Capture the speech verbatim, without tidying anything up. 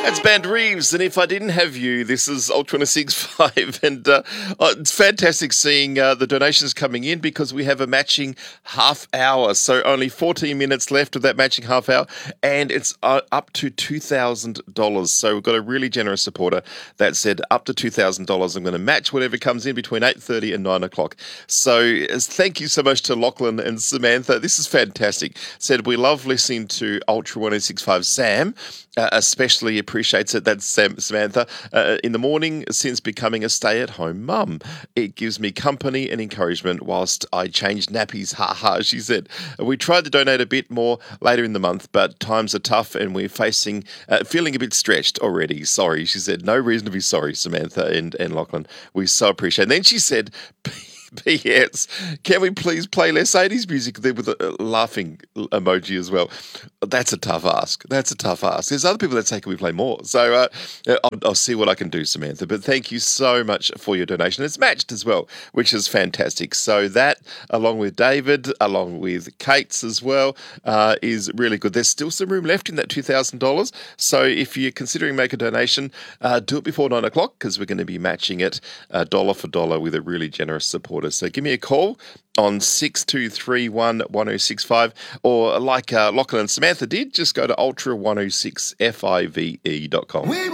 That's Band Reeves, and If I Didn't Have You, this is Ultra one oh six point five, and uh, oh, it's fantastic seeing uh, the donations coming in because we have a matching half hour, so only fourteen minutes left of that matching half hour, and it's uh, up to two thousand dollars, so we've got a really generous supporter that said up to two thousand dollars. I'm going to match whatever comes in between eight thirty and nine o'clock, so uh, thank you so much to Lachlan and Samantha. This is fantastic. Said we love listening to Ultra one oh six point five. Sam uh, especially appreciates it. That's Sam, Samantha. Uh, in the morning, since becoming a stay-at-home mum, it gives me company and encouragement whilst I change nappies. Ha ha, she said. We tried to donate a bit more later in the month, but times are tough and we're facing, uh, feeling a bit stretched already. Sorry, she said. No reason to be sorry, Samantha and, and Lachlan. We so appreciate it. And then she said, P S, can we please play less eighties music there with a laughing emoji as well? That's a tough ask. That's a tough ask. There's other people that say, can we play more? So uh, I'll, I'll see what I can do, Samantha. But thank you so much for your donation. It's matched as well, which is fantastic. So that, along with David, along with Kate's as well, uh, is really good. There's still some room left in that two thousand dollars. So if you're considering making a donation, uh, do it before nine o'clock because we're going to be matching it uh, dollar for dollar with a really generous supporter. So give me a call on six two three one, one oh six five, or like uh, Lachlan and Samantha did, just go to ultra one oh six five dot com.